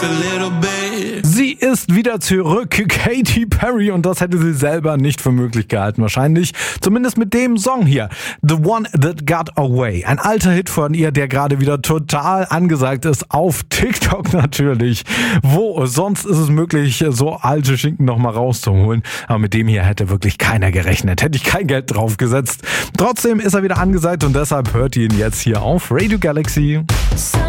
Sie ist wieder zurück, Katy Perry, und das hätte sie selber nicht für möglich gehalten wahrscheinlich. Zumindest mit dem Song hier, The One That Got Away. Ein alter Hit von ihr, der gerade wieder total angesagt ist, auf TikTok natürlich. Wo sonst ist es möglich, so alte Schinken nochmal rauszuholen. Aber mit dem hier hätte wirklich keiner gerechnet. Hätte ich kein Geld drauf gesetzt. Trotzdem ist er wieder angesagt und deshalb hört ihr ihn jetzt hier auf Radio Galaxy.